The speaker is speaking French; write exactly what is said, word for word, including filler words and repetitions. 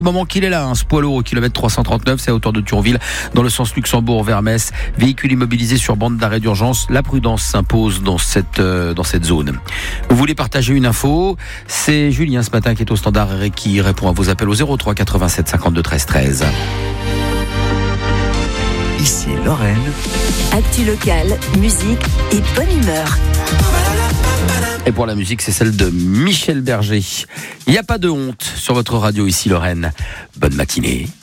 Moment qu'il est là, un poids lourd au kilomètre trois cent trente-neuf, c'est à hauteur de Thionville, dans le sens Luxembourg vers Metz. Véhicule immobilisé sur bande d'arrêt d'urgence. La prudence s'impose dans cette, euh, dans cette zone. Vous voulez partager une info? C'est Julien ce matin qui est au standard et qui répond à vos appels au zéro trois quatre-vingt-sept cinquante-deux treize treize. Ici Lorraine. Actu locale, musique et bonne humeur. Et pour la musique, c'est celle de Michel Berger. Il n'y a pas de honte sur votre radio ici Lorraine. Bonne matinée.